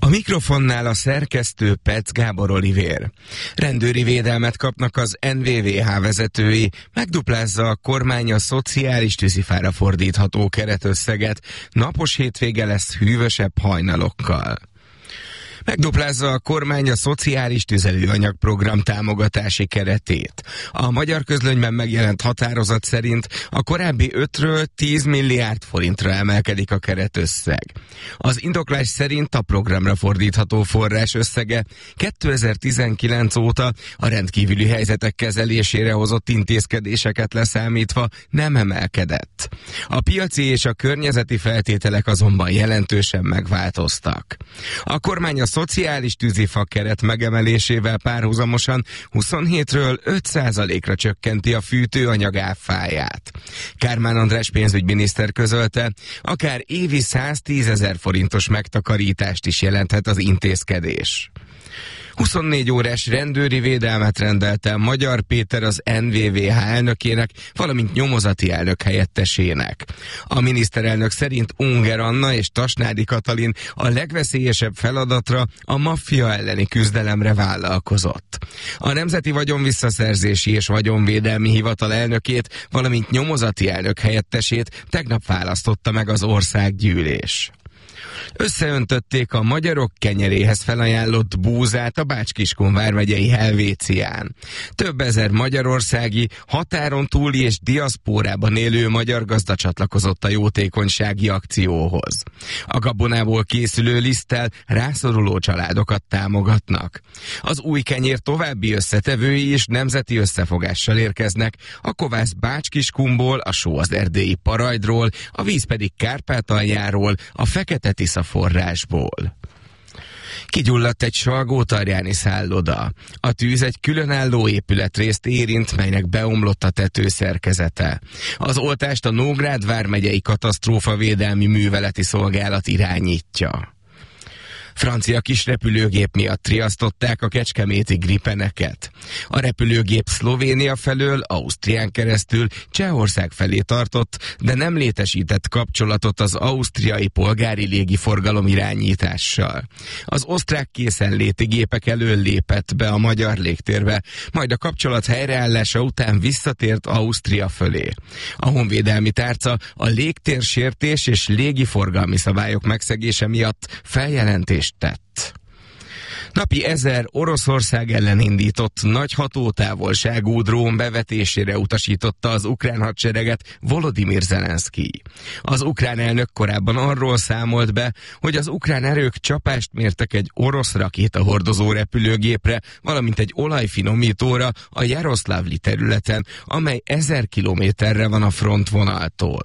A mikrofonnál a szerkesztő Petz Gábor Olivér. Rendőri védelmet kapnak az NVVH vezetői, megduplázza a kormány a szociális tűzifára fordítható keretösszeget, napos hétvége lesz hűvösebb hajnalokkal. Megduplázza a kormány a szociális tüzelőanyagprogram támogatási keretét. A Magyar Közlönyben megjelent határozat szerint a korábbi 5-ről 10 milliárd forintra emelkedik a keretösszeg. Az indoklás szerint a programra fordítható forrás összege 2019 óta a rendkívüli helyzetek kezelésére hozott intézkedéseket leszámítva nem emelkedett. A piaci és a környezeti feltételek azonban jelentősen megváltoztak. A kormány a szociális tűzifa keret megemelésével párhuzamosan 27-ről 5%-ra csökkenti a fűtőanyag áfáját. Kármán András pénzügyminiszter közölte, akár évi 110 000 forintos megtakarítást is jelenthet az intézkedés. 24 órás rendőri védelmet rendelte Magyar Péter az NVVH elnökének, valamint nyomozati elnök helyettesének. A miniszterelnök szerint Unger Anna és Tasnádi Katalin a legveszélyesebb feladatra, a maffia elleni küzdelemre vállalkozott. A Nemzeti Vagyonvisszaszerzési és Vagyonvédelmi Hivatal elnökét, valamint nyomozati elnök helyettesét tegnap választotta meg az országgyűlés. Összeöntötték a magyarok kenyeréhez felajánlott búzát a Bács-Kiskun vármegyei Helvécián. Több ezer magyarországi, határon túli és diaszpórában élő magyar gazda csatlakozott a jótékonysági akcióhoz. A gabonából készülő liszttel rászoruló családokat támogatnak. Az új kenyér további összetevői is nemzeti összefogással érkeznek, a kovász Bács-Kiskunból, a só az erdélyi Parajdról, a víz pedig Kárpátaljáról, a Fekete-Tisza forrásból. Kigyulladt egy salgótarjáni szálloda. A tűz egy különálló épületrészt érint, melynek beomlott a tetőszerkezete. Az oltást a Nógrád vármegyei katasztrófavédelmi műveleti szolgálat irányítja. Francia kisrepülőgép miatt riasztották a kecskeméti Gripeneket. A repülőgép Szlovénia felől, Ausztrián keresztül Csehország felé tartott, de nem létesített kapcsolatot az ausztriai polgári légiforgalom irányítással. Az osztrák készenléti gépek elől lépett be a magyar légtérbe, majd a kapcsolat helyreállása után visszatért Ausztria fölé. A honvédelmi tárca a légtérsértés és légiforgalmi szabályok megszegése miatt feljelentést tett. Napi 1000 Oroszország ellen indított nagy hatótávolságú drón bevetésére utasította az ukrán hadsereget Volodymyr Zelenszkij. Az ukrán elnök korábban arról számolt be, hogy az ukrán erők csapást mértek egy orosz rakétahordozó repülőgépre, valamint egy olajfinomítóra a Jaroszlavli területen, amely 1000 kilométerre van a frontvonaltól.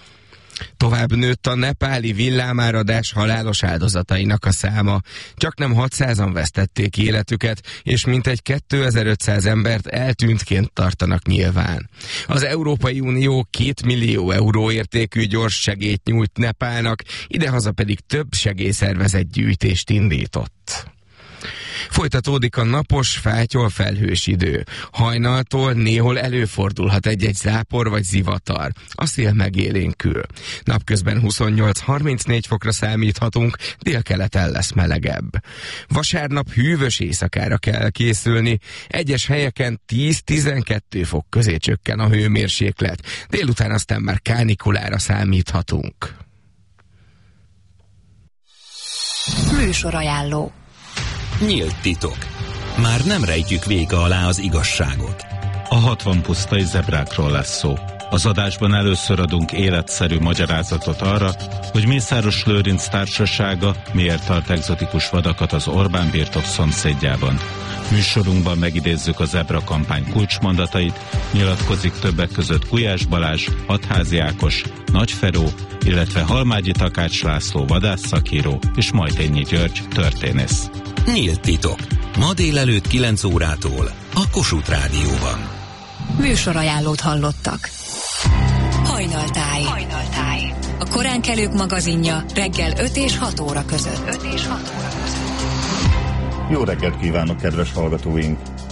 Tovább nőtt a nepáli villámáradás halálos áldozatainak a száma. Csaknem 600-an vesztették életüket, és mintegy 2500 embert eltűntként tartanak nyilván. Az Európai Unió 2 millió euró értékű gyors segélyt nyújt Nepálnak, idehaza pedig több segélyszervezet gyűjtést indított. Folytatódik a napos, fátyol felhős idő. Hajnaltól néhol előfordulhat egy-egy zápor vagy zivatar. A szél megélénkül. Napközben 28-34 fokra számíthatunk, délkeleten lesz melegebb. Vasárnap hűvös éjszakára kell készülni. Egyes helyeken 10-12 fok közé csökken a hőmérséklet. Délután aztán már kánikulára számíthatunk. Műsorajánló. Nyílt titok. Már nem rejtjük vége alá az igazságot. A 60 pusztai zebrákról lesz szó. Az adásban először adunk életszerű magyarázatot arra, hogy Mészáros Lőrinc társasága miért tart egzotikus vadakat az Orbán birtok szomszédjában. Műsorunkban megidézzük a zebra kampány kulcsmondatait, nyilatkozik többek között Gulyás Balázs, Hatházi Ákos, Nagy Feró, illetve Halmágyi Takács László vadászszakíró és Majtényi György történész. Nyílt titok. Ma délelőtt 9 órától a Kossuth Rádióban. Műsorajánlót hallottak. Hajnaltáj. A koránkelők magazinja reggel 5 és 6 óra között. Jó reggelt kívánok, kedves hallgatóink!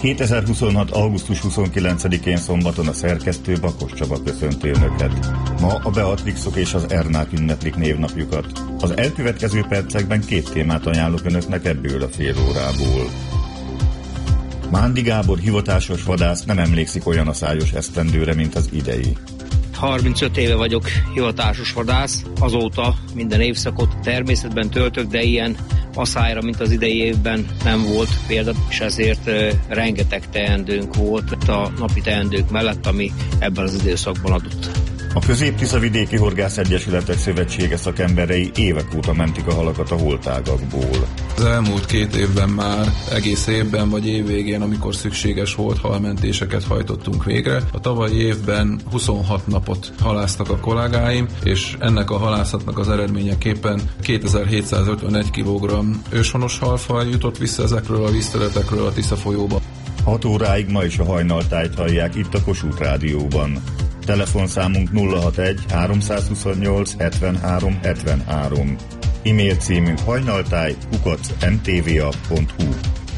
2026. augusztus 29-én szombaton a szerkesztő Bakos Csaba köszönti Önöket. Ma a Beatrixok és az Ernák ünneplik névnapjukat. Az elkövetkező percekben 2 témát ajánlok Önöknek ebből a fél órából. Mándi Gábor hivatásos vadász nem emlékszik olyan aszályos esztendőre, mint az idei. 35 éve vagyok hivatásos vadász, azóta minden évszakot természetben töltök, de ilyen aszályra, mint az idei évben nem volt példa, és ezért rengeteg teendőnk volt a napi teendők mellett, ami ebben az időszakban adott. A Közép-Tiszavidéki Horgász Egyesületek Szövetsége szakemberei évek óta mentik a halakat a holtágakból. Az elmúlt 2 évben már egész évben vagy évvégén, amikor szükséges volt, halmentéseket hajtottunk végre. A tavalyi évben 26 napot haláztak a kollégáim, és ennek a halászatnak az eredményeképpen 2751 kg őshonos halfaj jutott vissza ezekről a vízterületekről a Tisza folyóba. 6 óráig ma is a hajnaltájt hallják itt a Kossuth Rádióban. Telefonszámunk 061 328 73 73. E-mail címünk hajnaltáj@mtva.hu.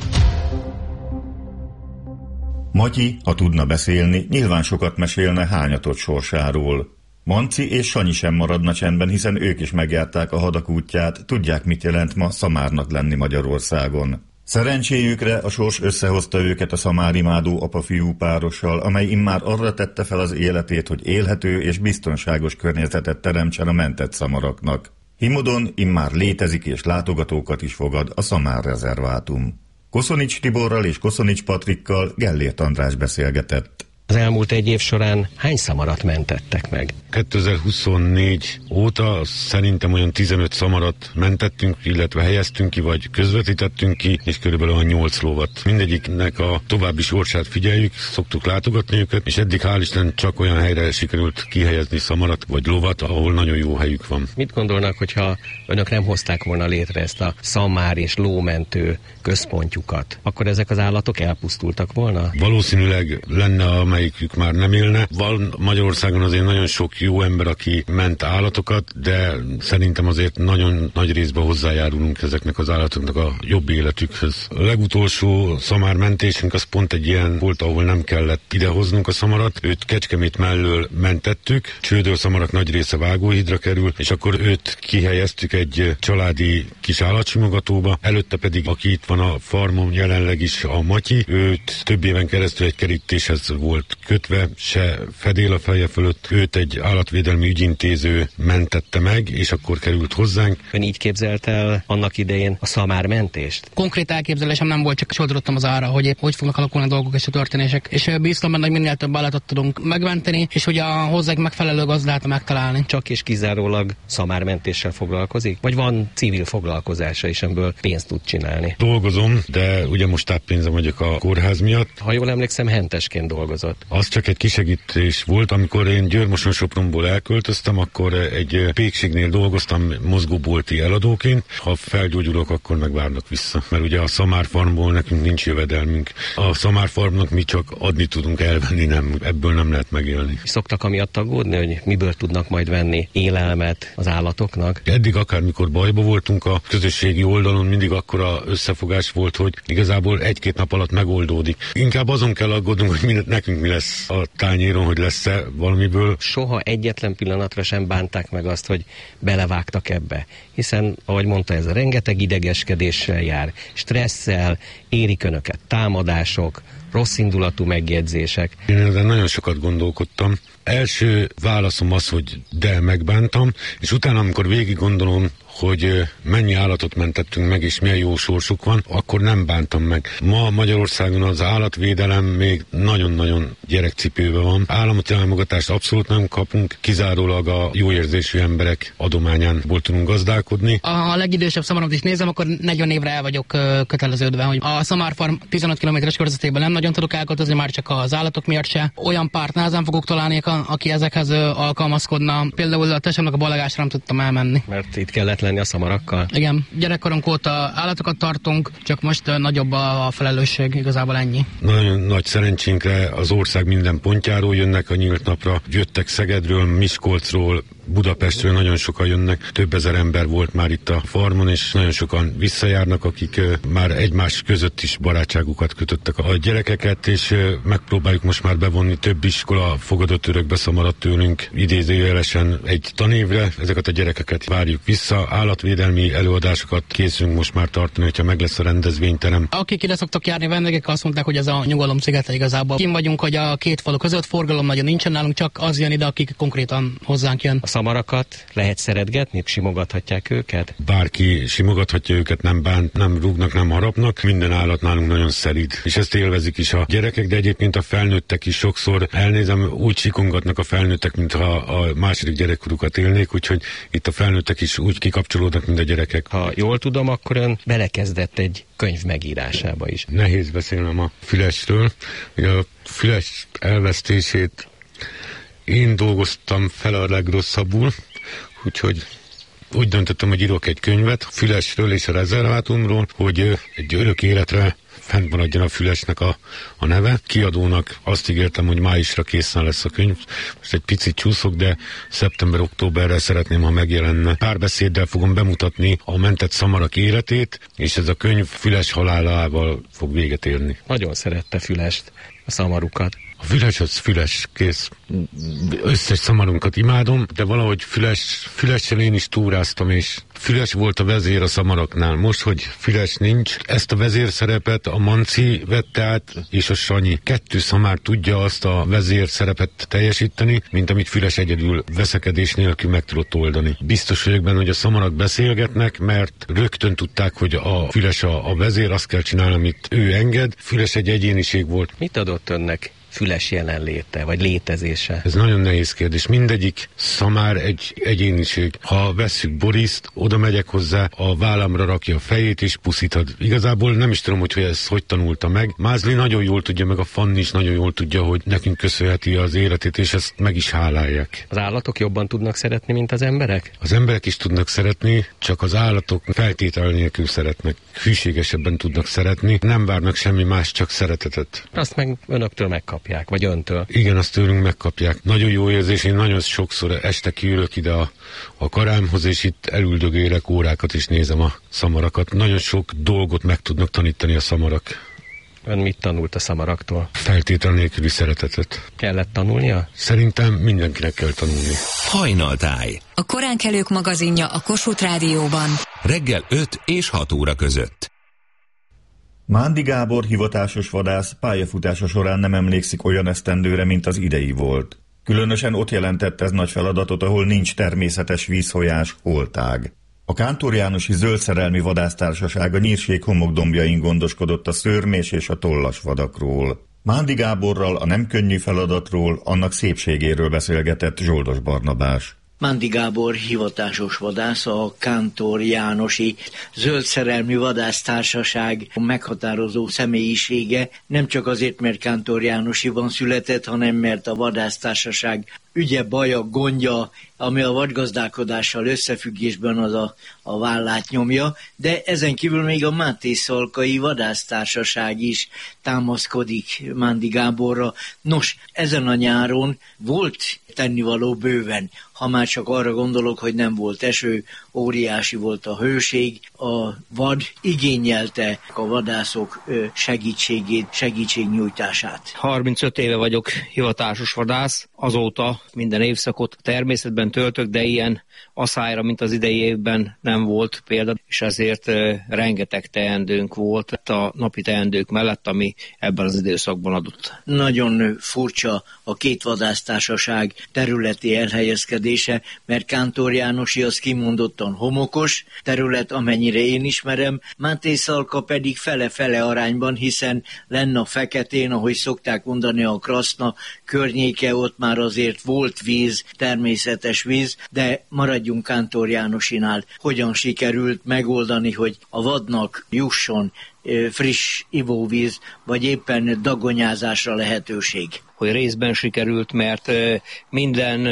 Matyi, ha tudna beszélni, nyilván sokat mesélne hányatott sorsáról. Manci és Sanyi sem maradna csendben, hiszen ők is megjárták a hadak útját, tudják, mit jelent ma szamárnak lenni Magyarországon. Szerencséjükre a sors összehozta őket a szamárimádó apa-fiú párossal, amely immár arra tette fel az életét, hogy élhető és biztonságos környezetet teremtsen a mentett szamaraknak. Himodon immár létezik és látogatókat is fogad a szamárrezervátum. Koszonics Tiborral és Koszonics Patrikkal Gellért András beszélgetett. Az elmúlt 1 év során hány szamarat mentettek meg? 2024 óta szerintem olyan 15 szamarat mentettünk, illetve helyeztünk ki, vagy közvetítettünk ki, és körülbelül olyan 8 lovat. Mindegyiknek a további sorsát figyeljük, szoktuk látogatni őket, és eddig hál' Isten csak olyan helyre sikerült kihelyezni szamarat, vagy lovat, ahol nagyon jó helyük van. Mit gondolnak, hogyha önök nem hozták volna létre ezt a szamár és lómentő központjukat, akkor ezek az állatok elpusztultak volna? Valószínűleg lenne, amelyikük már nem élne. Van Magyarországon azért nagyon sok jó ember, aki ment állatokat, de szerintem azért nagyon nagy részben hozzájárulunk ezeknek az állatoknak a jobb életükhöz. A legutolsó szamármentésünk az pont egy ilyen volt, ahol nem kellett idehoznunk a szamarat. Őt Kecskemét mellől mentettük, csődölszamarak nagy része Vágóhídra kerül, és akkor őt kihelyeztük egy családi kis állatsimogatóba. Előtte pedig, aki itt van a farmon jelenleg is, a Matyi, őt több éven keresztül egy kerítéshez volt kötve, se fedél a feje fölött, őt egy állatvédelmi ügyintéző mentette meg, és akkor került hozzánk. Ön így képzelt el annak idején a szamármentést? Konkrét elképzelésem nem volt, csak sodrodtam az arra, hogy fognak alakulni a dolgok és a történések. És bíztam benne, hogy minél több állatot tudunk megmenteni, és hogy a hozzájuk megfelelő gazdát megtalálni. Csak és kizárólag szamármentéssel foglalkozik? Vagy van civil foglalkozása is, amiből pénzt tud csinálni? Dolgozom, de ugye most táppénzem vagyok a kórház miatt. Ha jól emlékszem, hentesként dolgozott. Az csak egy kisegítés volt, amikor én Győr-Moson-Sopronból elköltöztem, akkor egy pékségnél dolgoztam mozgóbolti eladóként. Ha felgyógyulok, akkor megvárnak vissza. Mert ugye a szamárfarmból nekünk nincs jövedelmünk. A szamárfarmnak mi csak adni tudunk, elvenni nem. Ebből nem lehet megélni. Szoktak amiatt aggódni, hogy miből tudnak majd venni élelmet az állatoknak? Eddig akármikor bajba voltunk a közösségi oldalon, mindig akkora összefogás volt, hogy igazából 1-2 nap alatt megoldódik. Inkább azon kell aggódnunk, hogy nekünk mi lesz a tányéron, hogy lesz-e valamiből. Soha egyetlen pillanatra sem bánták meg azt, hogy belevágtak ebbe. Hiszen, ahogy mondta, ez rengeteg idegeskedéssel jár, stresszel, érik önöket támadások, rosszindulatú megjegyzések. Én ezen nagyon sokat gondolkodtam. Első válaszom az, hogy de megbántam, és utána, amikor végig gondolom, hogy mennyi állatot mentettünk meg, és milyen jó sorsuk van, akkor nem bántam meg. Ma Magyarországon az állatvédelem még nagyon-nagyon gyerekcipőben van. Állami támogatást abszolút nem kapunk, kizárólag a jó érzésű emberek adományából tudunk gazdálkodni. A legidősebb szamarat is nézem, akkor 40 évre el vagyok köteleződve, hogy a szamárfarm 15 km-es körzetében nem nagyon tudok elköltözni, már csak az állatok miatt se. Olyan párt nehezen fogok találni, aki ezekhez alkalmazkodna. Például a testemnek a balagásra nem tudtam elmenni. Mert itt kellett lenni a szamarakkal? Igen, gyerekkorunk óta állatokat tartunk, csak most nagyobb a felelősség, igazából ennyi. Nagyon nagy szerencsénkre az ország minden pontjáról jönnek a nyílt napra. Jöttek Szegedről, Miskolcról, Budapestről nagyon sokan jönnek, több ezer ember volt már itt a farmon, és nagyon sokan visszajárnak, akik már egymás között is barátságukat kötöttek a gyerekeket, és megpróbáljuk most már bevonni több iskola fogadott örökbe szamaradt tőlünk idézőjelesen egy tanévre. Ezeket a gyerekeket várjuk vissza, állatvédelmi előadásokat készülünk most már tartani, hogyha meg lesz a rendezvényterem. Akik ide szoktak járni vendégek, azt mondták, hogy ez a nyugalom szigete igazából. Kim vagyunk, hogy a két falu között forgalom nagyon nincsen nálunk, csak az jön ide, akik konkrétan hozzánk jön. A szamarakat lehet szeretgetni, simogathatják őket? Bárki simogathatja őket, nem bánt, nem rúgnak, nem harapnak. Minden állat nálunk nagyon szelíd, és ezt élvezik is a gyerekek, de egyébként a felnőttek is sokszor elnézem, úgy sikongatnak a felnőttek, mintha a második gyerekkorukat élnék, úgyhogy itt a felnőttek is úgy kikapcsolódnak, mint a gyerekek. Ha jól tudom, akkor ön belekezdett egy könyv megírásába is. Nehéz beszélnem a Fülesről. Ugye a Füles elvesztését én dolgoztam fel a legrosszabbul, úgyhogy úgy döntöttem, hogy írok egy könyvet a Fülesről és a rezervátumról, hogy egy örök életre fent maradjon a Fülesnek a neve. Kiadónak azt ígértem, hogy májusra készen lesz a könyv. Most egy picit csúszok, de szeptember-októberre szeretném, ha megjelenne. Párbeszéddel fogom bemutatni a mentett szamarak életét, és ez a könyv Füles halálával fog véget érni. Nagyon szerette Fülest, a szamarukat. A Füles az Füles, kész. Összes szamarunkat imádom, de valahogy Fülessel én is túráztam, és Füles volt a vezér a szamaraknál. Most, hogy Füles nincs, ezt a vezérszerepet a Manci vette át, és a Sanyi. 2 szamár tudja azt a vezérszerepet teljesíteni, mint amit Füles egyedül veszekedés nélkül meg tudott oldani. Biztos vagyok benne, hogy a szamarak beszélgetnek, mert rögtön tudták, hogy a Füles a vezér, azt kell csinálni, amit ő enged. Füles egy egyéniség volt. Mit adott önnek Füles jelenléte, vagy létezése? Ez nagyon nehéz kérdés. Mindegyik szamár egy egyéniség. Ha vesszük Boriszt, oda megyek hozzá, a vállamra rakja a fejét és puszítad. Igazából nem is tudom, hogy ezt hogy tanulta meg. Mázli nagyon jól tudja, meg a Fanni is nagyon jól tudja, hogy nekünk köszönheti az életét, és ezt meg is hálálják. Az állatok jobban tudnak szeretni, mint az emberek? Az emberek is tudnak szeretni, csak az állatok feltétel nélkül szeretnek. Hűségesebben tudnak szeretni, nem várnak semmi más, csak szeretetet. Azt meg önöktől megkapják, vagy öntől? Igen, azt tőlünk megkapják. Nagyon jó érzés, én nagyon sokszor este kiülök ide a karámhoz, és itt elüldögélek, órákat is nézem a szamarakat. Nagyon sok dolgot meg tudnak tanítani a szamarak. Ön mit tanult a szamaraktól? Feltétel nélküli szeretetet. Kellett tanulnia? Szerintem mindenkinek kell tanulni. Hajnaltáj. A koránkelők magazinja a Kossuth Rádióban. Reggel 5 és 6 óra között. Mándi Gábor hivatásos vadász pályafutása során nem emlékszik olyan esztendőre, mint az idei volt. Különösen ott jelentett ez nagy feladatot, ahol nincs természetes vízfolyás, holtág. A Kántor Jánosi Zöldszerelmi Vadásztársaság a Nyírség homokdombjain gondoskodott a szőrmés és a tollas vadakról. Mándi Gáborral a nem könnyű feladatról, annak szépségéről beszélgetett Zsoldos Barnabás. Mándi Gábor hivatásos vadász, a Kántor Jánosi Zöldszerelmi Vadásztársaság meghatározó személyisége, nem csak azért, mert Kántor Jánosiban született, hanem mert a vadásztársaság ügye, baja, gondja, ami a vadgazdálkodással összefüggésben az a vállát nyomja, de ezen kívül még a Máté Szalkai Vadásztársaság is támaszkodik Mándi Gáborra. Nos, ezen a nyáron volt tennivaló bőven, ha már csak arra gondolok, hogy nem volt eső, óriási volt a hőség, a vad igényelte a vadászok segítségét, segítségnyújtását. 35 éve vagyok hivatásos vadász, azóta minden évszakot természetben töltök, de ilyen aszályra, mint az idei évben nem volt példa, és ezért rengeteg teendőnk volt a napi teendők mellett, ami ebben az időszakban adott. Nagyon furcsa a két vadásztársaság területi elhelyezkedése, mert Kántor Jánosi az kimondottan homokos terület, amennyire én ismerem, Máté Szalka pedig fele-fele arányban, hiszen lenne a Feketén, ahogy szokták mondani, a Kraszna környéke, ott már azért volt víz, természetes víz, de maradjunk Kántor Jánosinál. Hogyan sikerült megoldani, hogy a vadnak jusson friss ivóvíz, vagy éppen dagonyázásra lehetőség? Hogy részben sikerült, mert minden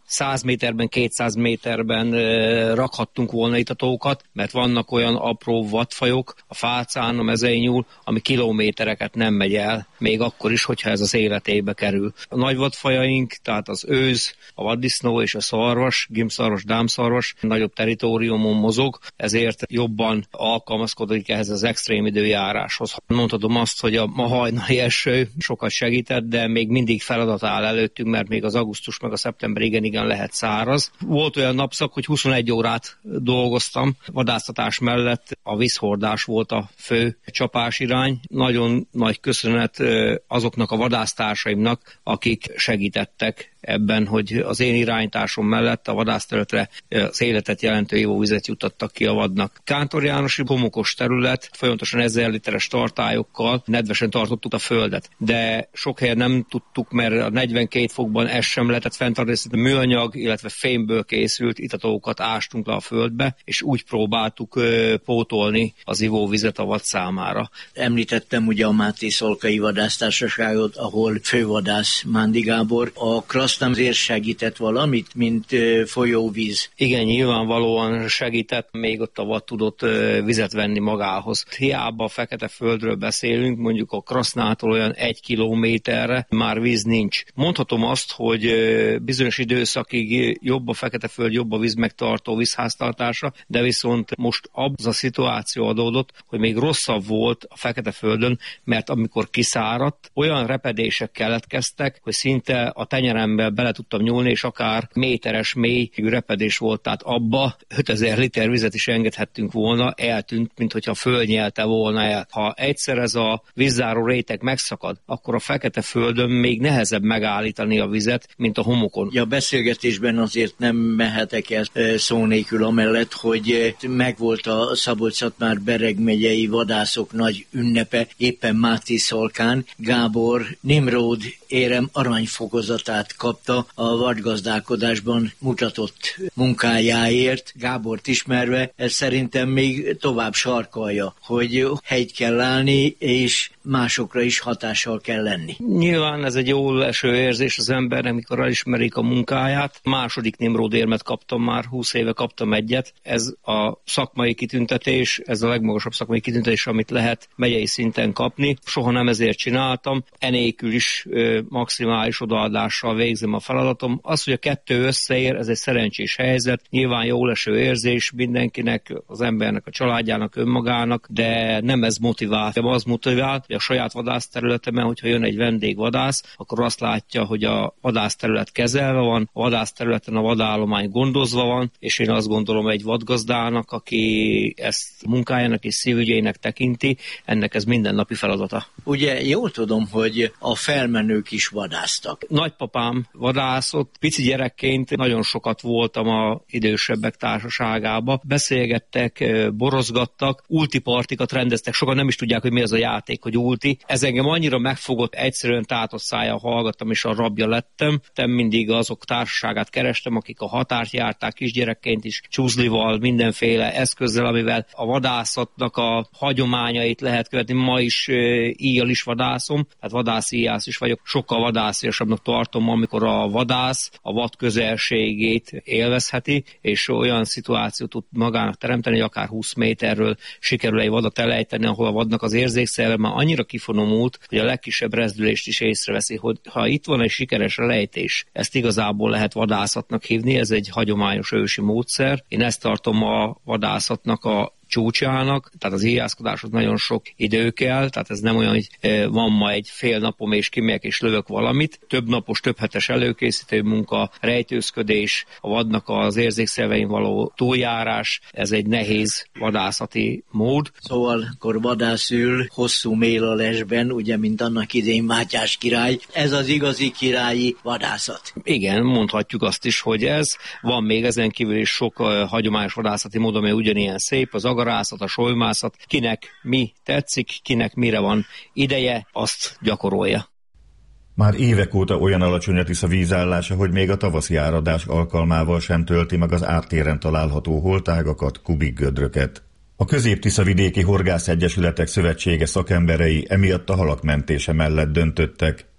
100 méterben, 200 méterben rakhattunk volna itatókat, mert vannak olyan apró vadfajok a fácán, a mezeinyúl, ami kilométereket nem megy el, még akkor is, hogyha ez az életébe kerül. A nagy vadfajaink, tehát az őz, a vaddisznó és a szarvas, gimbszarvas, dámszarvas nagyobb teritoriumon mozog, ezért jobban alkalmazkodik ehhez az extrém időjáráshoz. Mondhatom azt, hogy a ma hajnali eső sokat segített, de még mindig feladat áll előttünk, mert még az augusztus meg a szeptember igen lehet száraz. Volt olyan napszak, hogy 21 órát dolgoztam, vadásztatás mellett a vízhordás volt a fő csapásirány. Nagyon nagy köszönet azoknak a vadásztársaimnak, akik segítettek ebben, hogy az én irányításom mellett a vadászterületre az életet jelentő ivóvizet juttattak ki a vadnak. Kántor Jánosi homokos terület, folyamatosan 1000 literes tartályokkal nedvesen tartottuk a földet, de sok helyen nem tudtuk, mert a 42 fokban ez sem lehetett fenntartani, a műanyag, illetve fémből készült itatókat ástunk le a földbe, és úgy próbáltuk pótolni az ivóvizet a vad számára. Említettem ugye a Máté Szolkai Vadásztársaságot, ahol fővadász Mándi Gábor. A Krasznám azért segített valamit, mint folyóvíz? Igen, nyilvánvalóan segített, még ott a vad tudott vizet venni magához. Hiába a Fekete Földről beszélünk, mondjuk a Krasznától olyan 1 kilométerre már víz nincs. Mondhatom azt, hogy bizonyos időszakig jobb a Fekete Föld, jobb a vízmegtartó vízháztartása, de viszont most az a szituáció adódott, hogy még rosszabb volt a Fekete Földön, mert amikor kiszáradt, olyan repedések keletkeztek, hogy szinte a tenyerembe bele tudtam nyúlni, és akár méteres mély repedés volt, tehát abba 5000 liter vizet is engedhettünk volna, eltűnt, minthogyha fölnyelte volna el. Ha egyszer ez a vízzáró réteg megszakad, akkor a Fekete Földön még nehezebb megállítani a vizet, mint a homokon. A beszélgetésben azért nem mehetek el szó nélkül amellett, hogy megvolt a Szabolcs-Szatmár-Bereg megyei vadászok nagy ünnepe, éppen Máté Szolkán. Gábor Nimród érem aranyfokozatát kapta a vadgazdálkodásban mutatott munkájáért. Gábort ismerve, ez szerintem még tovább sarkalja, hogy helyt kell állni, és másokra is hatással kell lenni. Nyilván ez egy jól eső érzés az embernek, amikor elismerik a munkáját. Második Nimród érmet kaptam már, 20 éve kaptam egyet. Ez a szakmai kitüntetés, ez a legmagasabb szakmai kitüntetés, amit lehet megyei szinten kapni. Soha nem ezért csináltam, enélkül is maximális odaadással végzem a feladatom. Az, hogy a kettő összeér, ez egy szerencsés helyzet. Nyilván jól eső érzés mindenkinek, az embernek, a családjának, önmagának, de nem ez motivál. Az motivál, hogy a saját vadászterületemen, hogyha jön egy vendégvadász, akkor azt látja, hogy a vadászterület kezelve van, a vadászterületen a vadállomány gondozva van, és én azt gondolom, egy vadgazdának, aki ezt munkájának és szívügyeinek tekinti, ennek ez mindennapi feladata. Ugye jól tudom, hogy a felmenők is vadásztak. Nagypapám vadászott, pici gyerekként nagyon sokat voltam a idősebbek társaságába. Beszélgettek, borozgattak, ultipartikat rendeztek, sokan nem is tudják, hogy mi az a játék, hogy ulti. Ez engem annyira megfogott, egyszerűen tátott szájjal hallgattam, és a rabja lettem. Mindig azok társaságát kerestem, akik a határt járták kisgyerekként is, csúzlival, mindenféle eszközzel, amivel a vadászatnak a hagyományait lehet követni. Ma is íjjal is vadászom, tehát vadászíjász is vagyok. Sokkal vadásziasabbnak tartom, amikor a vadász a vad közelségét élvezheti, és olyan szituációt tud magának teremteni, hogy akár 20 méterről sikerül egy vadat elejteni, ahol a vadnak az érzékszerve már annyira kifonomult, hogy a legkisebb rezdülést is észreveszi, hogy ha itt van egy sikeres lejtés, ezt igazából lehet vadászatnak hívni, ez egy hagyományos ősi módszer. Én ezt tartom a vadászatnak a csúcsának, tehát az íjászkodáshoz nagyon sok idő kell, tehát ez nem olyan, hogy van ma egy fél napom és kimegyek és lövök valamit. Több napos, több hetes előkészítő munka, rejtőzködés, a vadnak az érzékszervein való túljárás, ez egy nehéz vadászati mód. Szóval akkor vadász ül hosszú mélalesben, ugye, mint annak idején Mátyás király. Ez az igazi királyi vadászat. Igen, mondhatjuk azt is, hogy ez. Van még ezen kívül is sok hagyományos vadászati mód, ami ugyanilyen szép, az agarászat, a solymászat, kinek mi tetszik, kinek mire van ideje, azt gyakorolja. Már évek óta olyan alacsony a Tisza vízállása, hogy még a tavaszi áradás alkalmával sem tölti meg az ártéren található holtágakat, kubikgödröket. A Közép-Tisza-vidéki Horgászegyesületek Szövetsége szakemberei emiatt a halak mentése mellett döntöttek.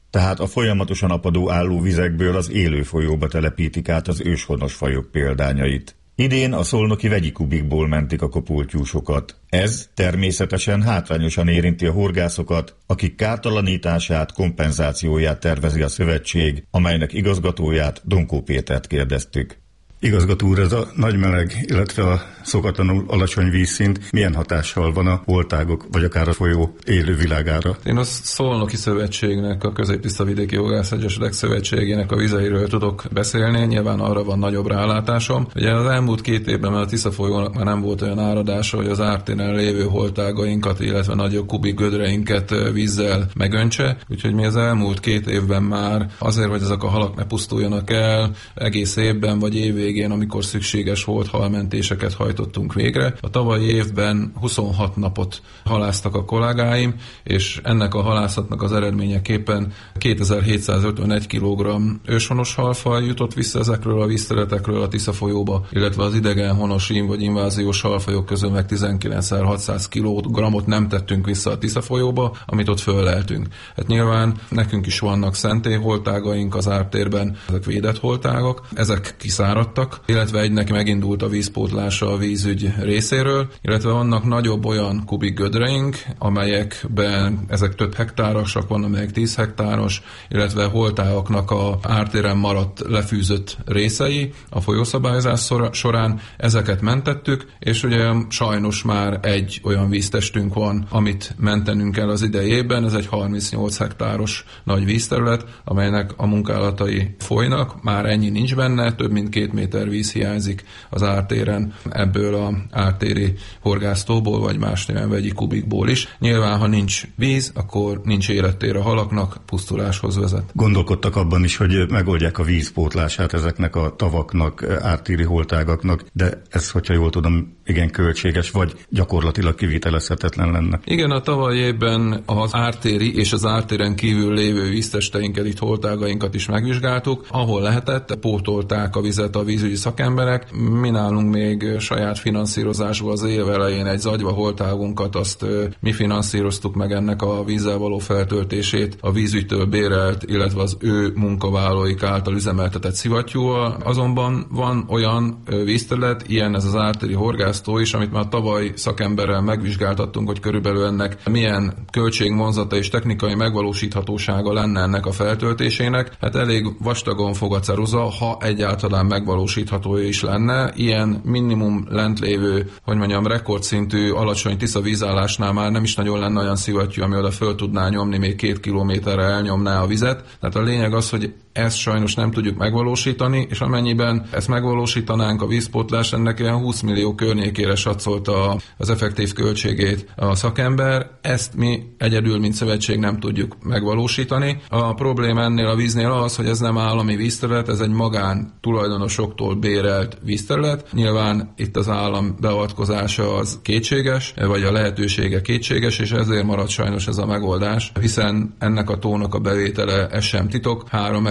Tehát a folyamatosan apadó állóvizekből az élő folyóba telepítik át az őshonos fajok példányait. Idén a szolnoki vegyi kubikból mentik a kopoltyúsokat. Ez természetesen hátrányosan érinti a horgászokat, akik kártalanítását, kompenzációját tervezi a szövetség, amelynek igazgatóját, Donkó Pétert kérdeztük. Igazgató úr, ez a nagy meleg, illetve a szokatlanul alacsony vízszint milyen hatással van a holtágok, vagy akár a folyó élő világára? Én a Szolnoki Szövetségnek, a Közép-Tisztavidéki Horgászegyesületek Szövetségének a vizeiről tudok beszélni, nyilván arra van nagyobb rálátásom. Ugye az elmúlt 2 évben már a Tisza folyónak már nem volt olyan áradása, hogy az ártéren lévő holtágainkat, illetve nagyobb kubik gödreinket vízzel megöntse, úgyhogy mi az elmúlt 2 évben már azért, hogy ezek a halak ne pusztuljanak el, egész évben vagy évvégén, amikor szükséges volt, halmentéseket hajtottunk végre. A tavalyi évben 26 napot halásztak a kollégáim, és ennek a halászatnak az eredményeképpen 2751 kg őshonos halfaj jutott vissza ezekről a vízterületekről a Tisza folyóba, illetve az idegen honos vagy inváziós halfajok közül meg 19.600 kg nem tettünk vissza a Tisza folyóba, amit ott fölleltünk. Hát nyilván nekünk is vannak szentélyholtágaink az ártérben, ezek védett holtágak, ezek kiszáradtak, illetve egynek megindult a vízpótlása a vízügy részéről, illetve vannak nagyobb olyan kubik gödreink, amelyekben ezek több hektárosak van, amelyek 10 hektáros, illetve holtágaknak a ártéren maradt lefűzött részei a folyószabályozás során, ezeket mentettük, és ugye sajnos már egy olyan víztestünk van, amit mentenünk kell az idejében, ez egy 38 hektáros nagy vízterület, amelynek a munkálatai folynak, már ennyi nincs benne, több mint 2 méter víz hiányzik az ártéren ebből a ártéri horgásztóból, vagy más néven vegyi kubikból is. Nyilván, ha nincs víz, akkor nincs élettér a halaknak, pusztuláshoz vezet. Gondolkodtak abban is, hogy megoldják a vízpótlását ezeknek a tavaknak, ártéri holtágaknak, de ez, hogyha jól tudom, igen költséges, vagy gyakorlatilag kivitelezhetetlen lenne. Igen, a tavalyi évben az ártéri és az ártéren kívül lévő víztesteinket, itt holtágainkat is megvizsgáltuk. Ahol lehetett, pótolták a vizet a vízügyi szakemberek. Mi nálunk még saját finanszírozásból az év elején egy zagyva holtágunkat, azt mi finanszíroztuk meg ennek a vízzel való feltöltését a vízügytől bérelt, illetve az ő munkavállalóik által üzemeltetett szivattyúval. Azonban van olyan vízterület, ilyen ez az ártéri horgásztó is, amit már tavaly szakemberrel megvizsgáltattunk, hogy körülbelül ennek milyen költségvonzata és technikai megvalósíthatósága lenne ennek a feltöltésének. Hát elég vastagon fog a ceruza, ha egyáltalán megvalósítható is lenne. Ilyen minimum lent lévő, hogy mondjam, rekordszintű alacsony Tisza vízállásnál már nem is nagyon lenne olyan szivattyú, ami oda föl tudná nyomni, még 2 kilométerre elnyomná a vizet. Tehát a lényeg az, hogy ezt sajnos nem tudjuk megvalósítani, és amennyiben ezt megvalósítanánk, a vízpótlás, ennek ilyen 20 millió környékére satszolta az effektív költségét a szakember. Ezt mi egyedül, mint szövetség nem tudjuk megvalósítani. A probléma ennél a víznél az, hogy ez nem állami vízterület, ez egy magán tulajdonosoktól bérelt vízterület. Nyilván itt az állam beavatkozása az kétséges, vagy a lehetősége kétséges, és ezért marad sajnos ez a megoldás, hiszen ennek a tónak a bevétele, ez sem titok,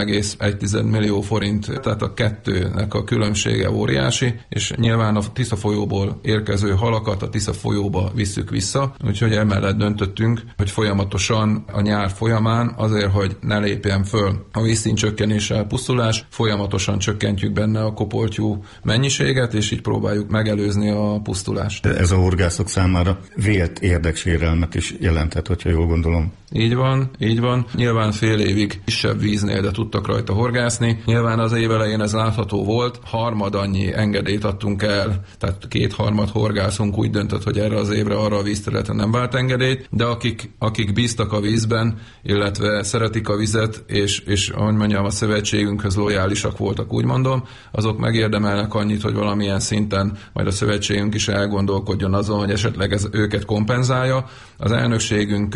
3,1 millió forint, tehát a kettőnek a különbsége óriási, és nyilván a Tisza folyóból érkező halakat a Tisza folyóba visszük vissza, úgyhogy emellett döntöttünk, hogy folyamatosan a nyár folyamán azért, hogy ne lépjen föl a vízszint csökkenéssel pusztulás, folyamatosan csökkentjük benne a kopoltyú mennyiséget, és így próbáljuk megelőzni a pusztulást. De ez a horgászok számára vélt érdeksérelmet is jelenthet, hogyha jól gondolom. Így van, így van. Nyilván fél évig kisebb víznél, de tudtak rajta horgászni. Nyilván az év elején ez látható volt, harmad annyi engedélyt adtunk el, tehát 2/3 horgászunk úgy döntött, hogy erre az évre arra a vízterületen nem vált engedélyt, de akik bíztak a vízben, illetve szeretik a vizet, és ahogy mondjam, a szövetségünkhöz lojálisak voltak, úgy mondom, azok megérdemelnek annyit, hogy valamilyen szinten majd a szövetségünk is elgondolkodjon azon, hogy esetleg ez őket kompenzálja. Az elnökségünk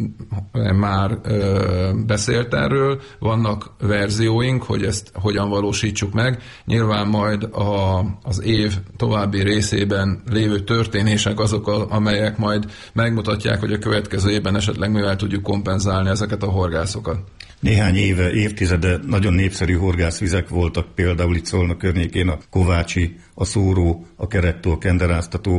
már beszélt erről, vannak verzióink, hogy ezt hogyan valósítsuk meg. Nyilván majd az év további részében lévő történések azok, amelyek majd megmutatják, hogy a következő évben esetleg mivel tudjuk kompenzálni ezeket a horgászokat. Néhány éve, évtizede nagyon népszerű horgászvizek voltak, például itt Szolnok környékén a Kovácsi, a Szóró, a Kerettó, a Kenderáztató.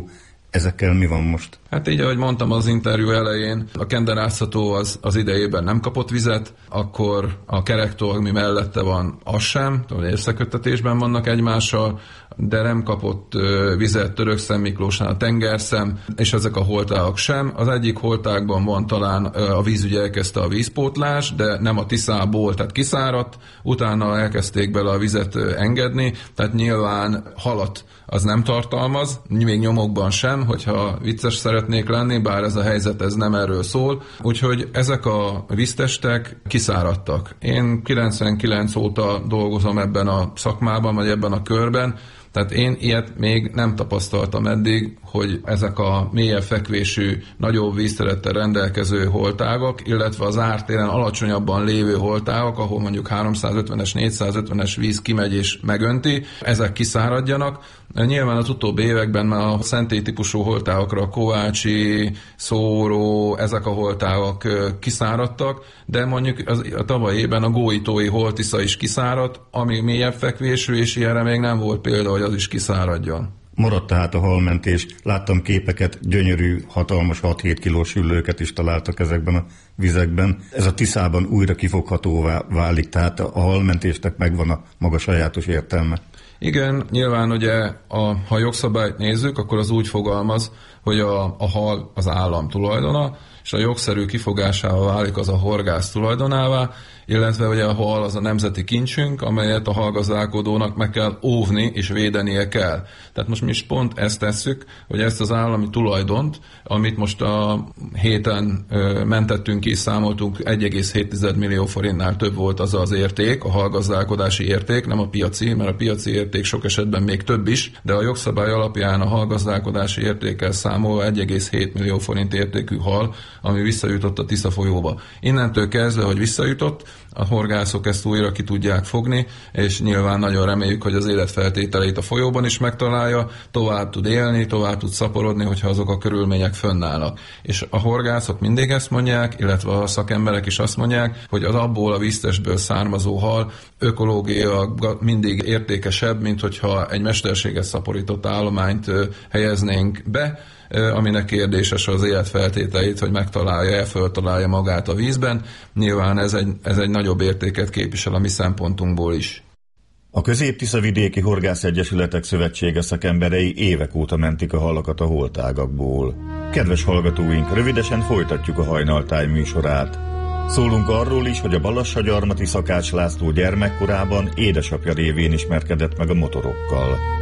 Ezekkel mi van most? Hát így, ahogy mondtam az interjú elején, a kenderáztató az idejében nem kapott vizet, akkor a kerektorg, ami mellette van, az sem, összeköttetésben vannak egymással, de nem kapott vizet Törökszent Miklósnál a tengerszem, és ezek a holtágak sem. Az egyik holtágban van talán a vízügy elkezdte a vízpótlás, de nem a Tiszából, tehát kiszáradt, utána elkezdték bele a vizet engedni, tehát nyilván halat az nem tartalmaz, még nyomokban sem, hogyha vicces szeretnék lenni, bár ez a helyzet ez nem erről szól. Úgyhogy ezek a víztestek kiszáradtak. Én 99 óta dolgozom ebben a szakmában, vagy ebben a körben, tehát én ilyet még nem tapasztaltam eddig, hogy ezek a mélyebb fekvésű, nagyobb vízterülettel rendelkező holtágak, illetve az ártéren alacsonyabban lévő holtágak, ahol mondjuk 350-es, 450-es víz kimegy és megönti, ezek kiszáradjanak. Nyilván az utóbbi években már a szentély típusú holtágakra, a Kovácsi, Szóró, ezek a holtágak kiszáradtak, de mondjuk a tavalyi évben a Góitói holtisza is kiszáradt, ami mélyebb fekvésű, és ilyenre még nem volt példa, hogy az is kiszáradjon. Maradt tehát a halmentés. Láttam képeket, gyönyörű, hatalmas 6-7 kilós üllőket is találtak ezekben a vizekben. Ez a Tiszában újra kifoghatóvá válik, tehát a halmentésnek megvan a maga sajátos értelme. Igen, nyilván ugye, ha jogszabályt nézzük, akkor az úgy fogalmaz, hogy a hal az állam tulajdona, és a jogszerű kifogásával válik az a horgász tulajdonává, illetve ugye a hal az a nemzeti kincsünk, amelyet a halgazdálkodónak meg kell óvni és védenie kell. Tehát most mi is pont ezt tesszük, hogy ezt az állami tulajdont, amit most a héten mentettünk ki, számoltunk, 1,7 millió forintnál több volt az az érték, a halgazdálkodási érték, nem a piaci, mert a piaci érték sok esetben még több is, de a jogszabály alapján a halgazdálkodási értékkel számolva 1,7 millió forint értékű hal, ami visszajutott a Tisza folyóba. Innentől kezdve, hogy visszajutott, a horgászok ezt újra ki tudják fogni, és nyilván nagyon reméljük, hogy az életfeltételeit a folyóban is megtalálja, tovább tud élni, tovább tud szaporodni, hogyha azok a körülmények fönnállnak. És a horgászok mindig ezt mondják, illetve a szakemberek is azt mondják, hogy az abból a víztestből származó hal ökológiailag mindig értékesebb, mint hogyha egy mesterséges szaporított állományt helyeznénk be, aminek kérdéses az életfeltételeit, hogy megtalálja, föltalálja magát a vízben. Nyilván ez egy nagyobb értéket képvisel a mi szempontunkból is. A Közép-Tiszavidéki Horgászegyesületek Szövetsége szakemberei évek óta mentik a halakat a holtágakból. Kedves hallgatóink, rövidesen folytatjuk a Hajnaltáj műsorát. Szólunk arról is, hogy a balassagyarmati Szakács László gyermekkorában édesapja révén ismerkedett meg a motorokkal.